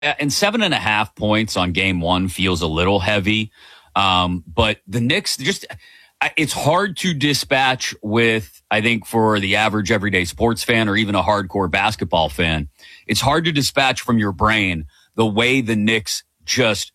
and 7.5 points on game one feels a little heavy. But the Knicks it's hard to dispatch with, I think, for the average everyday sports fan or even a hardcore basketball fan. It's hard to dispatch from your brain the way the Knicks just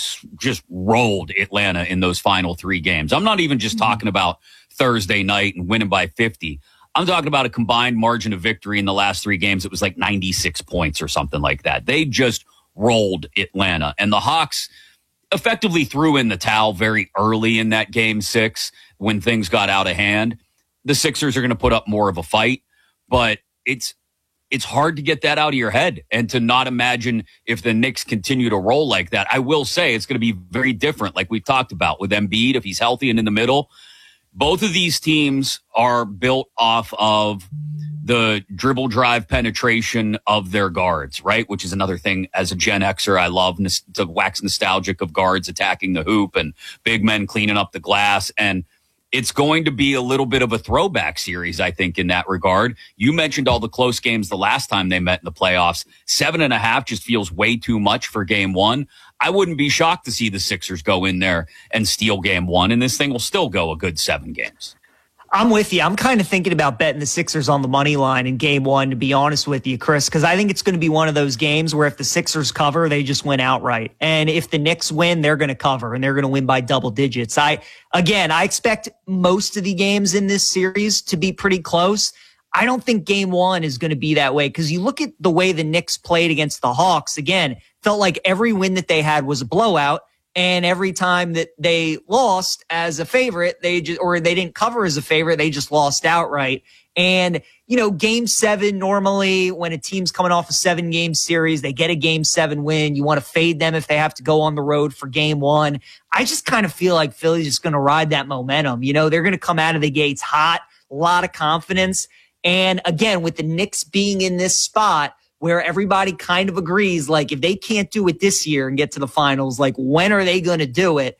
rolled Atlanta in those final three games. I'm not even just talking about Thursday night and winning by 50. I'm talking about a combined margin of victory in the last three games. It was like 96 points or something like that. They just rolled Atlanta. And the Hawks effectively threw in the towel very early in that game six when things got out of hand. The Sixers are going to put up more of a fight, but it's hard to get that out of your head and to not imagine if the Knicks continue to roll like that. I will say it's going to be very different, like we talked about with Embiid, if he's healthy and in the middle. Both of these teams are built off of the dribble drive penetration of their guards, right? Which is another thing as a Gen Xer I love to wax nostalgic of guards attacking the hoop and big men cleaning up the glass. And it's going to be a little bit of a throwback series, I think, in that regard. You mentioned all the close games the last time they met in the playoffs. 7.5 just feels way too much for game one. I wouldn't be shocked to see the Sixers go in there and steal game one, and this thing will still go a good 7 games. I'm with you. I'm kind of thinking about betting the Sixers on the money line in game one, to be honest with you, Chris, because I think it's going to be one of those games where if the Sixers cover, they just win outright. And if the Knicks win, they're going to cover, and they're going to win by double digits. I expect most of the games in this series to be pretty close. I don't think game one is going to be that way, because you look at the way the Knicks played against the Hawks. Again, felt like every win that they had was a blowout. And every time that they lost as a favorite, they didn't cover as a favorite, they just lost outright. And, game 7, normally when a team's coming off a 7-game series, they get a game 7 win. You want to fade them if they have to go on the road for game 1. I just kind of feel like Philly's just going to ride that momentum. They're going to come out of the gates hot, a lot of confidence. And again, with the Knicks being in this spot, where everybody kind of agrees, like, if they can't do it this year and get to the finals, like, when are they going to do it?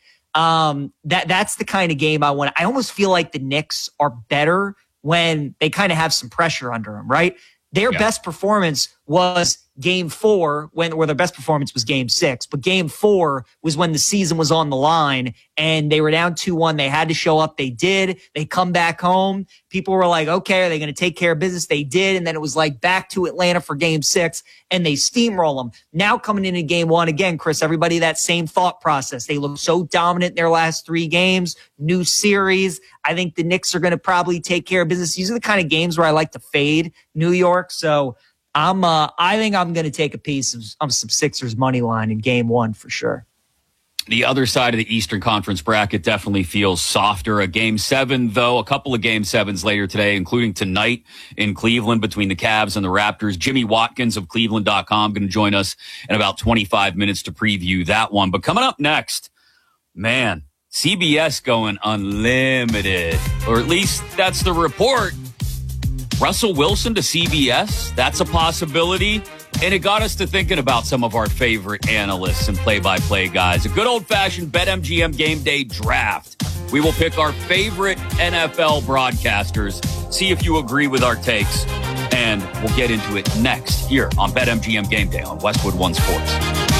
That's the kind of game I want. I almost feel like the Knicks are better when they kind of have some pressure under them, right? Their best performance was game 4, where their best performance was game 6. But game 4 was when the season was on the line and they were down 2-1. They had to show up. They did. They come back home. People were like, okay, are they going to take care of business? They did. And then it was like back to Atlanta for game 6 and they steamroll them. Now coming into game 1 again, Chris, everybody that same thought process. They look so dominant in their last 3 games, new series. I think the Knicks are going to probably take care of business. These are the kind of games where I like to fade New York. So I think I'm going to take a piece of some Sixers money line in game 1 for sure. The other side of the Eastern Conference bracket definitely feels softer. A game 7, though, a couple of game 7s later today, including tonight in Cleveland between the Cavs and the Raptors. Jimmy Watkins of Cleveland.com going to join us in about 25 minutes to preview that one. But coming up next, man, CBS going unlimited, or at least that's the report. Russell Wilson to CBS, that's a possibility. And it got us to thinking about some of our favorite analysts and play-by-play guys. A good old-fashioned BetMGM Game Day draft. We will pick our favorite NFL broadcasters, see if you agree with our takes, and we'll get into it next here on BetMGM Game Day on Westwood One Sports.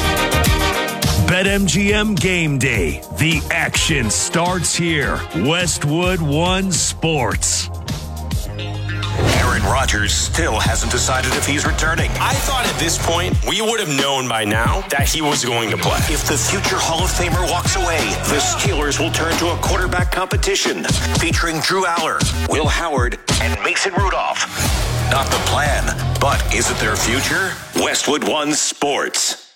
BetMGM Game Day. The action starts here. Westwood One Sports. Aaron Rodgers still hasn't decided if he's returning. I thought at this point we would have known by now that he was going to play. If the future Hall of Famer walks away, the Steelers will turn to a quarterback competition featuring Drew Aller, Will Howard, and Mason Rudolph. Not the plan, but is it their future? Westwood One Sports.